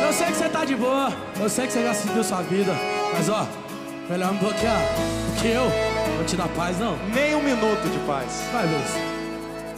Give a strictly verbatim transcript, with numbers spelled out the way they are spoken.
Eu sei que você tá de boa, eu sei que você já seguiu sua vida. Mas ó, melhor me bloquear, porque eu vou te dar paz não. Nem um minuto de paz. Vai, Lúcio.